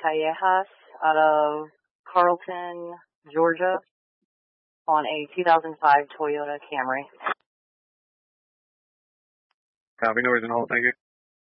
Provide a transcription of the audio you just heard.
Callejas out of Carlton, Georgia, on a 2005 Toyota Camry. Copy, no reason to hold, thank you.